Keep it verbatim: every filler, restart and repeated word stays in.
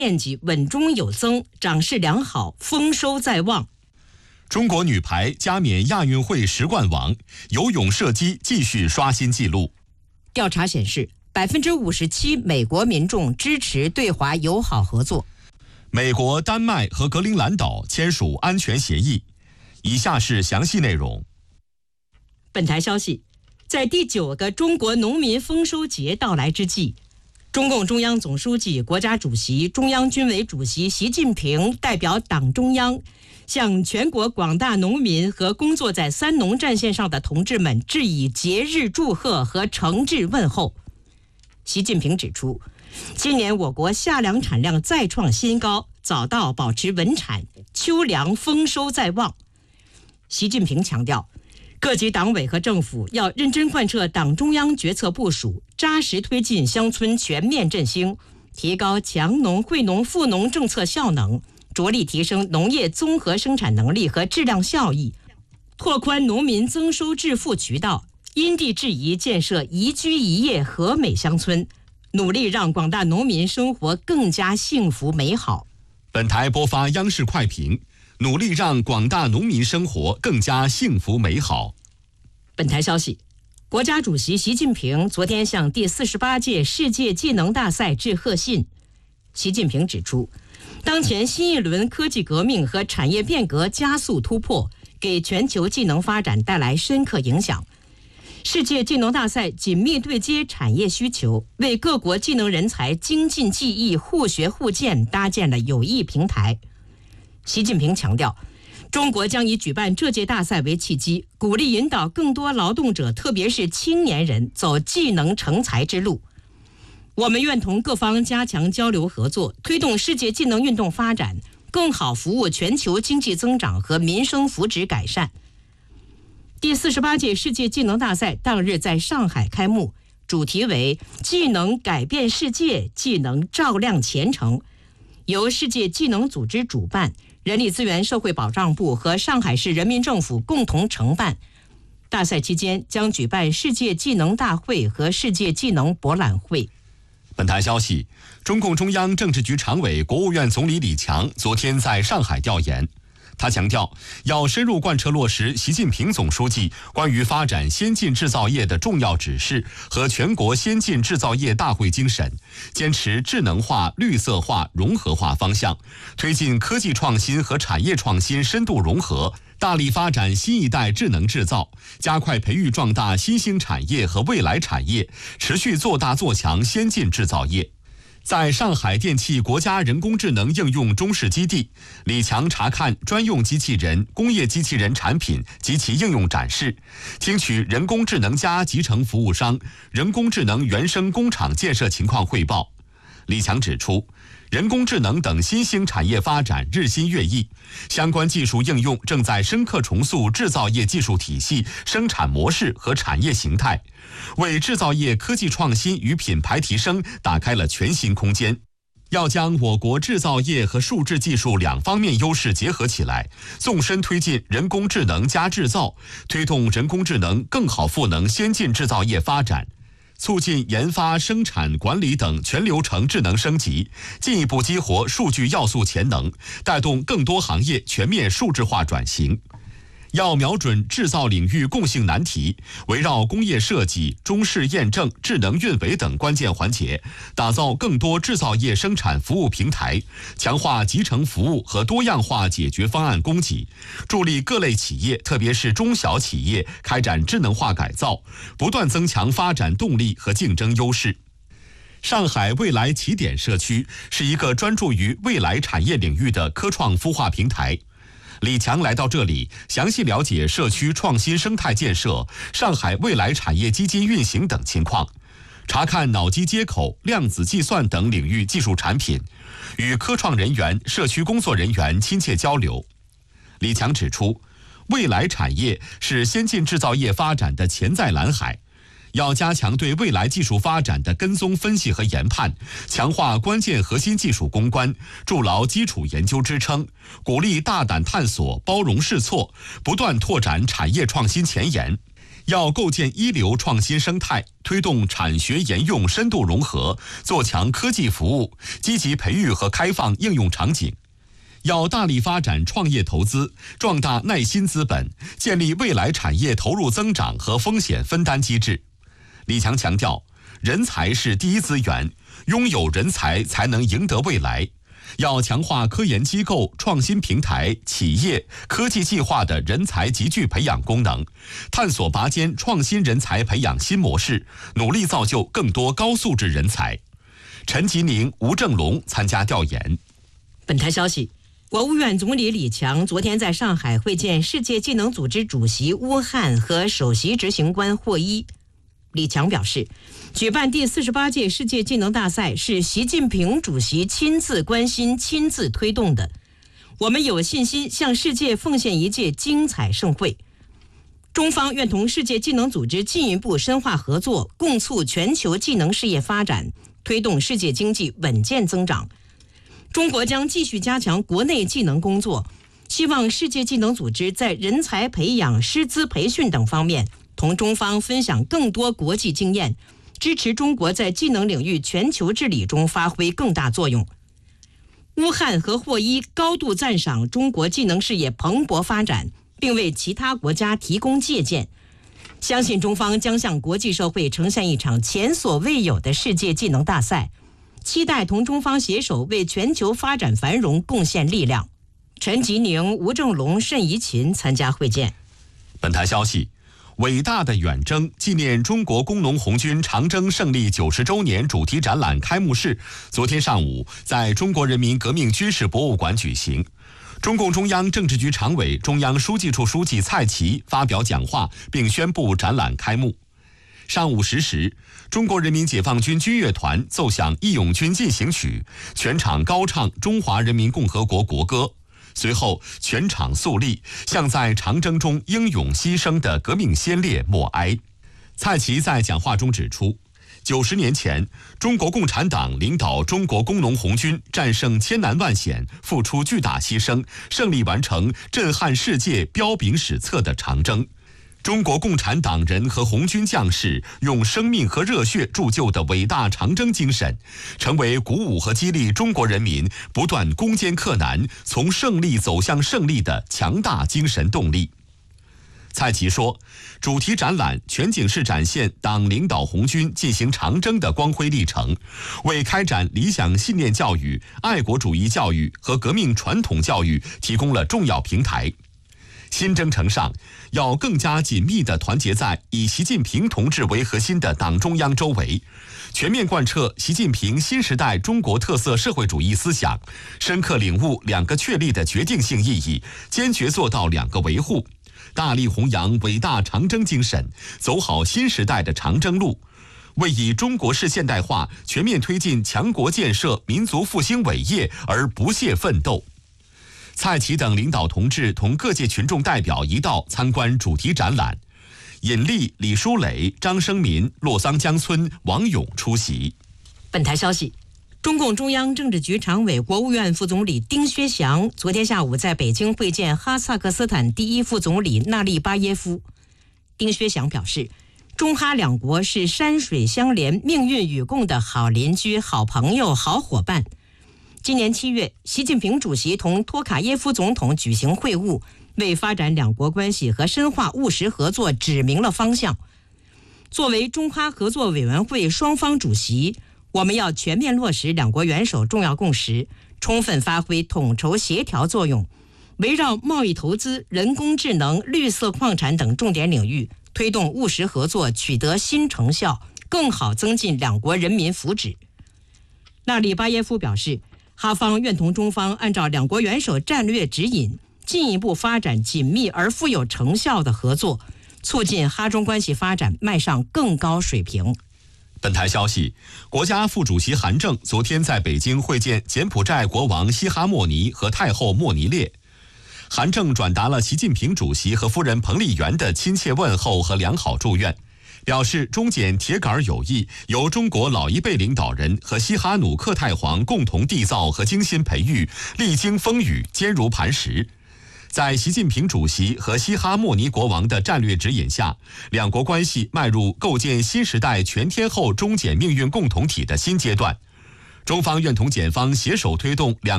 面积稳中有增，涨势良好，丰收在望。 中国女排加冕亚运会十冠王，游泳射击继续刷新纪录。 调查显示，百分之五十七美国民众支持对华友好合作。 美国、丹麦和格陵兰岛签署安全协议。以下是详细内容。 本台消息，在第九个中国农民丰收节到来之际，中共中央总书记、国家主席、中央军委主席习近平代表党中央，向全国广大农民和工作在三农战线上的同志们致以节日祝贺和诚挚问候。习近平指出，今年我国夏粮产量再创新高，早稻保持稳产，秋粮丰收在望。习近平强调，各级党委和政府要认真贯彻党中央决策部署，扎实推进乡村全面振兴，提高强农、惠农、富农政策效能，着力提升农业综合生产能力和质量效益，拓宽农民增收致富渠道，因地制宜建设宜居宜业和美乡村，努力让广大农民生活更加幸福美好。 本台播发央视快评，努力让广大农民生活更加幸福美好。 本台消息，国家主席习近平昨天向第四十八届世界技能大赛致贺信。习近平指出，当前新一轮科技革命和产业变革加速突破，给全球技能发展带来深刻影响。世界技能大赛紧密对接产业需求，为各国技能人才精进技艺、互学互鉴搭建了有益平台。习近平强调，中国将以举办这届大赛为契机，鼓励引导更多劳动者，特别是青年人走技能成才之路。我们愿同各方加强交流合作，推动世界技能运动发展，更好服务全球经济增长和民生福祉改善。第四十八届世界技能大赛当日在上海开幕，主题为技能改变世界，技能照亮前程，由世界技能组织主办，人力资源社会保障部和上海市人民政府共同承办。大赛期间将举办世界技能大会和世界技能博览会。 本台消息，中共中央政治局常委、国务院总理李强昨天在上海调研。他强调，要深入贯彻落实习近平总书记关于发展先进制造业的重要指示和全国先进制造业大会精神，坚持智能化、绿色化、融合化方向，推进科技创新和产业创新深度融合，大力发展新一代智能制造，加快培育壮大新兴产业和未来产业，持续做大做强先进制造业。在上海电气国家人工智能应用中试基地，李强查看专用机器人、工业机器人产品及其应用展示，听取人工智能加集成服务商、人工智能原生工厂建设情况汇报。李强指出，人工智能等新兴产业发展日新月异，相关技术应用正在深刻重塑制造业技术体系、生产模式和产业形态，为制造业科技创新与品牌提升打开了全新空间。要将我国制造业和数字技术两方面优势结合起来，纵深推进人工智能加制造，推动人工智能更好赋能先进制造业发展，促进研发、生产、管理等全流程智能升级，进一步激活数据要素潜能，带动更多行业全面数字化转型。要瞄准制造领域共性难题，围绕工业设计、中试验证、智能运维等关键环节，打造更多制造业生产服务平台，强化集成服务和多样化解决方案供给，助力各类企业，特别是中小企业开展智能化改造，不断增强发展动力和竞争优势。上海未来起点社区是一个专注于未来产业领域的科创孵化平台。李强来到这里，详细了解社区创新生态建设、上海未来产业基金运行等情况，查看脑机接口、量子计算等领域技术产品，与科创人员、社区工作人员亲切交流。李强指出，未来产业是先进制造业发展的潜在蓝海，要加强对未来技术发展的跟踪分析和研判，强化关键核心技术攻关，筑牢基础研究支撑，鼓励大胆探索、包容试错，不断拓展产业创新前沿。 要构建一流创新生态，推动产学研用深度融合，做强科技服务，积极培育和开放应用场景。要大力发展创业投资，壮大耐心资本，建立未来产业投入增长和风险分担机制。李强强调，人才是第一资源，拥有人才才能赢得未来。要强化科研机构、创新平台、企业、科技计划的人才集聚培养功能，探索拔尖创新人才培养新模式，努力造就更多高素质人才。陈吉宁、吴正龙参加调研。 本台消息，国务院总理李强昨天在上海会见世界技能组织主席乌汉和首席执行官霍伊。李强表示，举办第四十八届世界技能大赛是习近平主席亲自关心、亲自推动的，我们有信心向世界奉献一届精彩盛会。中方愿同世界技能组织进一步深化合作，共促全球技能事业发展，推动世界经济稳健增长。中国将继续加强国内技能工作，希望世界技能组织在人才培养、师资培训等方面同中方分享更多国际经验，支持中国在技能领域全球治理中发挥更大作用。乌汉和霍伊高度赞赏中国技能事业蓬勃发展，并为其他国家提供借鉴，相信中方将向国际社会呈现一场前所未有的世界技能大赛，期待同中方携手为全球发展繁荣贡献力量。陈吉宁、吴正龙、盛怡琴参加会见。 本台消息，伟大的远征纪念中国工农红军长征胜利九十周年主题展览开幕式昨天上午在中国人民革命军事博物馆举行。中共中央政治局常委、中央书记处书记蔡奇发表讲话，并宣布展览开幕。上午十时，中国人民解放军军乐团奏响《义勇军进行曲》，全场高唱中华人民共和国国歌。随后，全场肃立，向在长征中英勇牺牲的革命先烈默哀。蔡奇在讲话中指出，九十年前，中国共产党领导中国工农红军战胜千难万险，付出巨大牺牲，胜利完成震撼世界、彪炳史册的长征。中国共产党人和红军将士用生命和热血铸就的伟大长征精神，成为鼓舞和激励中国人民不断攻坚克难、从胜利走向胜利的强大精神动力。蔡奇说，主题展览全景式展现党领导红军进行长征的光辉历程，为开展理想信念教育、爱国主义教育和革命传统教育提供了重要平台。新征程上，要更加紧密地团结在以习近平同志为核心的党中央周围，全面贯彻习近平新时代中国特色社会主义思想，深刻领悟两个确立的决定性意义，坚决做到两个维护，大力弘扬伟大长征精神，走好新时代的长征路，为以中国式现代化全面推进强国建设、民族复兴伟业而不懈奋斗。蔡奇等领导同志同各界群众代表一道参观主题展览，尹力、李书磊、张生民、洛桑江村、王勇出席。 本台消息，中共中央政治局常委、国务院副总理丁薛祥昨天下午在北京会见哈萨克斯坦第一副总理纳利巴耶夫。丁薛祥表示，中哈两国是山水相连、命运与共的好邻居、好朋友、好伙伴。今年七月，习近平主席同托卡耶夫总统举行会晤，为发展两国关系和深化务实合作指明了方向。作为中哈合作委员会双方主席，我们要全面落实两国元首重要共识，充分发挥统筹协调作用，围绕贸易投资、人工智能、绿色矿产等重点领域，推动务实合作取得新成效，更好增进两国人民福祉。纳里巴耶夫表示，哈方愿同中方按照两国元首战略指引，进一步发展紧密而富有成效的合作，促进哈中关系发展迈上更高水平。 本台消息，国家副主席韩正昨天在北京会见柬埔寨国王西哈莫尼和太后莫尼列。韩正转达了习近平主席和夫人彭丽媛的亲切问候和良好祝愿，表示中柬铁杆友谊由中国老一辈领导人和西哈努克太皇共同缔造和精心培育，历经风雨坚如磐石。 在习近平主席和西哈莫尼国王的战略指引下，两国关系迈入构建新时代全天候中柬命运共同体的新阶段。中方愿同检方携手推动两